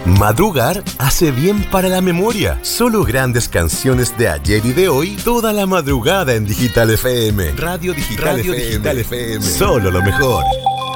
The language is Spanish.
Madrugar hace bien para la memoria. Solo grandes canciones de ayer y de hoy, toda la madrugada en Digital FM. Radio Digital FM. Solo lo mejor.